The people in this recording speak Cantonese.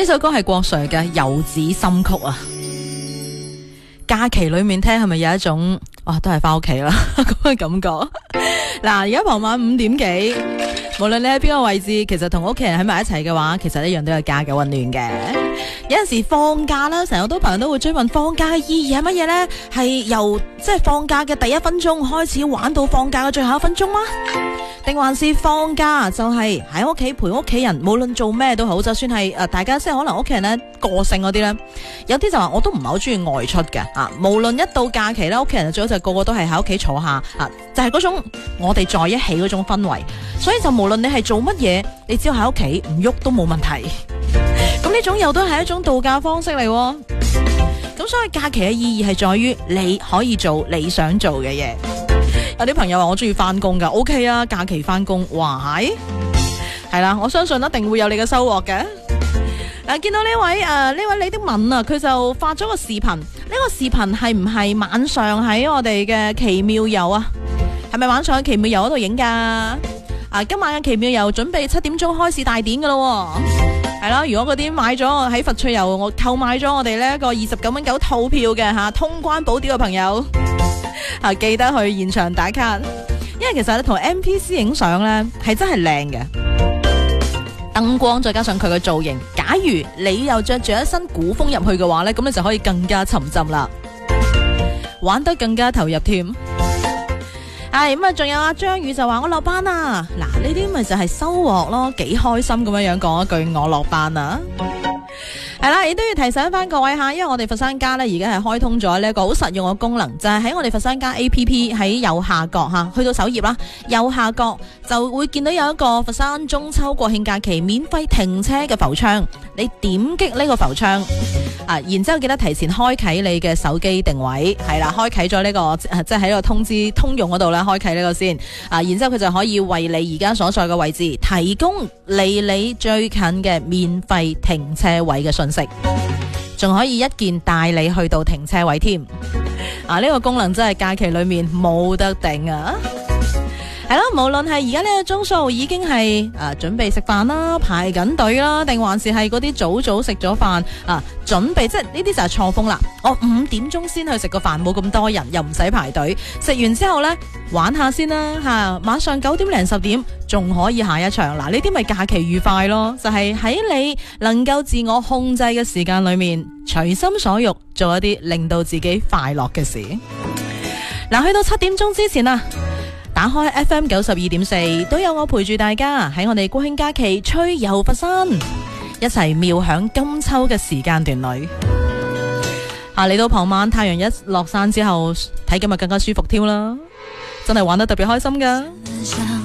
呢首歌係郭 Sir 嘅《遊子心曲》啊。假期裏面聽係咪有一種哇，都係翻屋企啦咁嘅感覺？嗱，而家傍晚5點幾，無論你喺邊個位置，其實同屋企人喺埋一齊嘅話，其實一樣都有家嘅溫暖嘅。有陣時放假啦，成日好多朋友都會追問放假嘅意義係乜嘢呢？係由即係放假嘅第1分鐘開始玩到放假嘅最後1分鐘嗎？定還是放假就係喺屋企陪屋企人，無論做咩都好，就算係大家即係可能屋企人咧個性嗰啲咧，有啲就話我都唔係好中意外出嘅啊。無論一到假期咧，屋企人最好就個個都係喺屋企坐下啊，就係嗰種我哋在一起嗰種氛圍。所以就無論你係做乜嘢，你只要喺屋企唔喐都冇問題。咁呢種又都係一種度假方式嚟。咁所以假期嘅意義係在於你可以做你想做嘅嘢。有啲朋友話我中意翻工噶 ，OK 啊，假期翻工，哇係啦，我相信一定會有你嘅收穫嘅。嗱，見到呢位李的敏啊，佢就發咗個視頻，呢個視頻係唔係晚上喺我哋嘅奇妙遊啊？係咪晚上喺奇妙遊嗰度影噶？今晚嘅奇妙遊準備7點鐘開始大典噶咯，係啦。如果嗰啲買咗喺佛趣遊，我購買咗我哋呢一個29.9套票嘅通關保釣嘅朋友，記得去現場打卡，因為其實咧同 MPC 影相咧係真係靚嘅，燈光再加上佢嘅造型，假如你又着住一身古風入去嘅話咧，咁你就可以更加沉浸啦，玩得更加投入添。咁啊，仲有阿張宇就話我落班啦，嗱，呢啲咪就係收穫咯，幾開心咁樣講一句我落班啦。係啦，亦都要提醒翻各位吓，因為我哋佛山家咧而家係開通咗呢一個好實用嘅功能，就係喺我哋佛山家 APP 喺右下角吓，去到首頁啦，右下角就會見到有一個佛山中秋國慶假期免費停車嘅浮窗，你點擊呢個浮窗然之後記得提前開啟你嘅手機定位，係啦，開啟咗呢個即係喺個通知通用嗰度咧，開啟呢個先然之後佢就可以為你而家所在嘅位置提供離你最近嘅免費停車位嘅信息，仲可以一鍵帶你去到停車位添。呢個功能真係假期裏面冇得頂啊！係啦，無論係而家呢個鐘數已經係準備食飯啦，排緊隊啦，定還是係嗰啲早食咗飯準備，即係呢啲就係錯峰啦。我5點鐘先去食個飯，冇咁多人，又唔使排隊。食完之後呢，玩下先啦馬上9點零10點仲可以下一場。嗱，呢啲咪假期愉快咯，就係喺你能夠自我控制嘅時間裏面，隨心所欲做一啲令到自己快樂嘅事。嗱，去到7點鐘之前打開 FM 92.4，都有我陪住大家喺我哋國慶假期吹遊佛山，一齊妙享金秋嘅時間段裏。嚟到傍晚太陽一落山之後，睇今日更加舒服添啦，真係玩得特別開心噶。